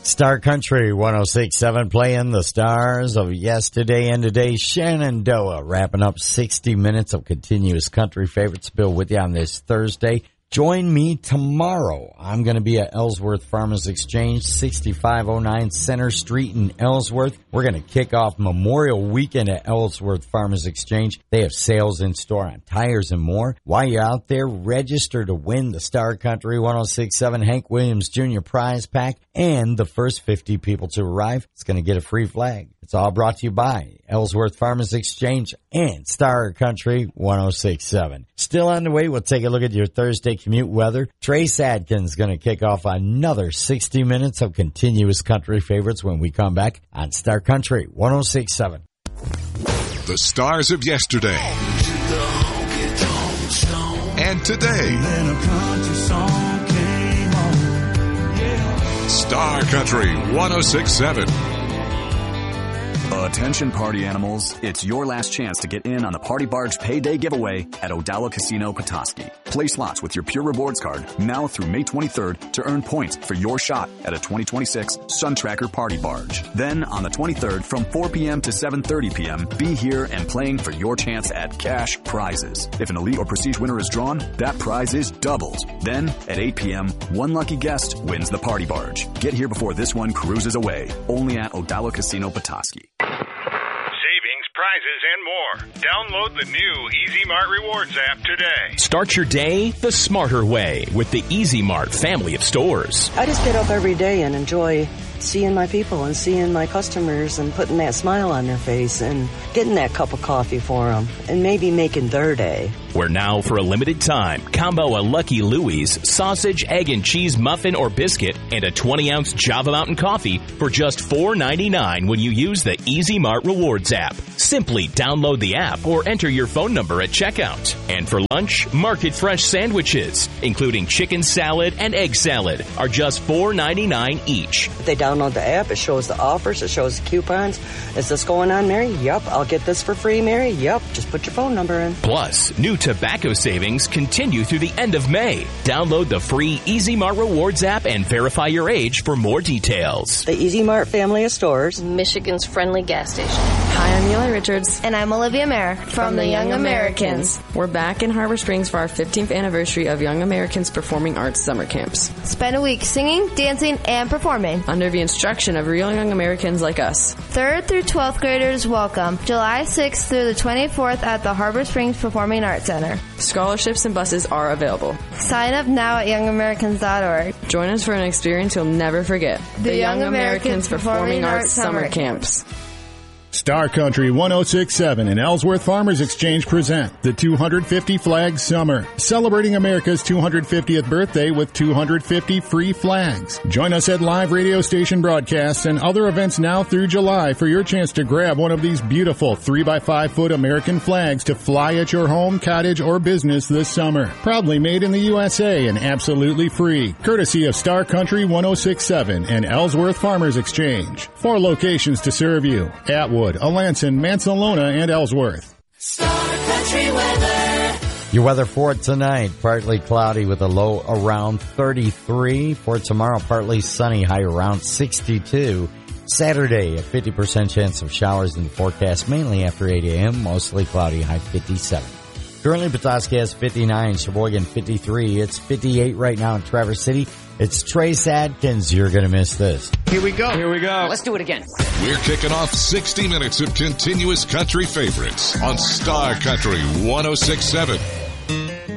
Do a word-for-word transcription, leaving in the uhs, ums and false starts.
Star Country one oh six point seven playing the stars of yesterday and today. Shenandoah wrapping up sixty minutes of continuous country favorites. Bill with you on this Thursday. Join me tomorrow. I'm going to be at Ellsworth Farmers Exchange, sixty-five oh nine Center Street in Ellsworth. We're going to kick off Memorial Weekend at Ellsworth Farmers Exchange. They have sales in store on tires and more. While you're out there, register to win the Star Country one oh six point seven Hank Williams Junior Prize Pack, and the first fifty people to arrive is going to get a free flag. It's all brought to you by Ellsworth Farmers Exchange and Star Country one oh six point seven. Still on the way, we'll take a look at your Thursday commute weather. Trace Adkins going to kick off another sixty minutes of continuous country favorites when we come back on Star Country one oh six point seven. The stars of yesterday and today. Star Country one oh six point seven. Attention party animals, it's your last chance to get in on the Party Barge Payday giveaway at Odalla Casino Petoskey. Play slots with your Pure Rewards card now through May twenty-third to earn points for your shot at a twenty twenty-six Sun Tracker Party Barge. Then on the twenty-third from four p.m. to seven thirty p.m., be here and playing for your chance at cash prizes. If an Elite or Prestige winner is drawn, that prize is doubled. Then at eight p.m., one lucky guest wins the Party Barge. Get here before this one cruises away. Only at Odalla Casino Petoskey. Prizes and more. Download the new Easy Mart Rewards app today. Start your day the smarter way with the Easy Mart family of stores. I just get up every day and enjoy seeing my people and seeing my customers and putting that smile on their face and getting that cup of coffee for them and maybe making their day. Where now, for a limited time, combo a Lucky Louie's sausage, egg, and cheese muffin or biscuit and a twenty ounce Java Mountain coffee for just four ninety-nine when you use the Easy Mart Rewards app. Simply download the app or enter your phone number at checkout. And for lunch, Market Fresh sandwiches, including chicken salad and egg salad, are just four ninety-nine each. If they download the app, it shows the offers, it shows the coupons. Is this going on, Mary? Yep. I'll get this for free, Mary? Yep. Just put your phone number in. Plus, new tobacco savings continue through the end of May. Download the free Easy Mart Rewards app and verify your age for more details. The Easy Mart family of stores. Michigan's friendly gas station. Hi, I'm Eli Richards. And I'm Olivia Mayer from, from the Young, Young Americans. Americans. We're back in Harbor Springs for our fifteenth anniversary of Young Americans Performing Arts Summer Camps. Spend a week singing, dancing, and performing under the instruction of real young Americans like us. Third through twelfth graders welcome. July sixth through the twenty-fourth at the Harbor Springs Performing Arts Center. Scholarships and buses are available. Sign up now at young americans dot org. Join us for an experience you'll never forget. The, the Young, Young Americans, Americans Performing, Performing Arts Summer, Summer Camps. Star Country one oh six point seven and Ellsworth Farmers Exchange present the two hundred fifty Flag Summer, celebrating America's two hundred fiftieth birthday with two hundred fifty free flags. Join us at live radio station broadcasts and other events now through July for your chance to grab one of these beautiful three by five foot American flags to fly at your home, cottage, or business this summer. Proudly made in the U S A and absolutely free, courtesy of Star Country one oh six point seven and Ellsworth Farmers Exchange. Four locations to serve you: Atwood, Alanson, Mansalona, and Ellsworth. Star Country weather. Your weather for tonight, partly cloudy with a low around thirty-three. For tomorrow, partly sunny, high around sixty-two. Saturday, a fifty percent chance of showers in the forecast, mainly after eight a.m., mostly cloudy, high fifty-seven. Currently, Petoskey has fifty-nine, Sheboygan fifty-three. It's fifty-eight right now in Traverse City. It's Trace Adkins. You're going to miss this. Here we go. Here we go. Let's do it again. We're kicking off sixty minutes of continuous country favorites on Star Country one oh six point seven.